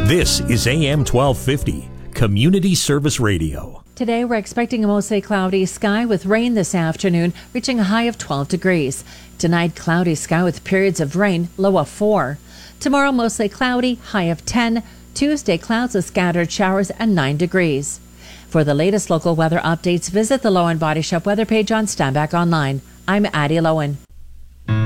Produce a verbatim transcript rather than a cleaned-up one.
This is A M twelve fifty, Community Service Radio. Today we're expecting a mostly cloudy sky with rain this afternoon, reaching a high of twelve degrees. Tonight, cloudy sky with periods of rain, low of four. Tomorrow, mostly cloudy, high of ten. Tuesday, clouds with scattered showers and nine degrees. For the latest local weather updates, visit the Lowen Body Shop weather page on Standback Online. I'm Addie Lowen.